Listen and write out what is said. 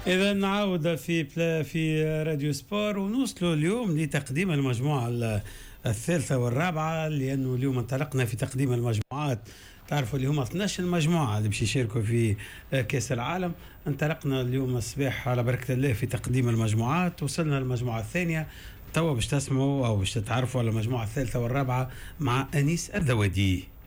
إذا نعاود في راديو سبور ونوصلوا اليوم لتقديم المجموعة الثالثة والرابعة، لأنه اليوم انطلقنا في تقديم المجموعات. تعرفوا اللي هم 12 مجموعة اللي باش يشاركوا في كأس العالم. انطلقنا اليوم الصباح على بركة الله في تقديم المجموعات، وصلنا للمجموعة الثانية. توا باش تسمعوا أو باش تتعرفوا على المجموعة الثالثة والرابعة مع أنيس الذوادي.